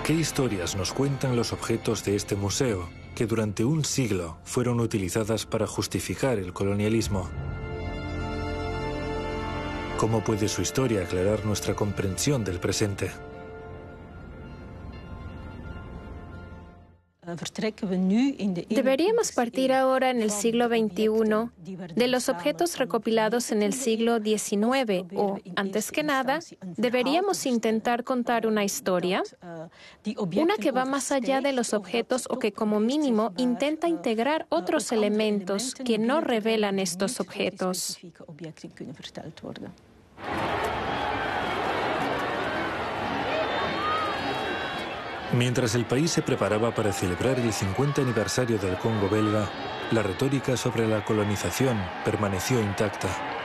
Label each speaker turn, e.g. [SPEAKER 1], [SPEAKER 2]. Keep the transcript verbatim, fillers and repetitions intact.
[SPEAKER 1] ¿Qué historias nos cuentan los objetos de este museo, que durante un siglo fueron utilizadas para justificar el colonialismo? ¿Cómo puede su historia aclarar nuestra comprensión del presente?
[SPEAKER 2] Deberíamos partir ahora en el siglo veintiuno de los objetos recopilados en el siglo diecinueve o, antes que nada, deberíamos intentar contar una historia, una que va más allá de los objetos o que como mínimo intenta integrar otros elementos que no revelan estos objetos.
[SPEAKER 1] Mientras el país se preparaba para celebrar el cincuenta aniversario del Congo belga, la retórica sobre la colonización permaneció intacta.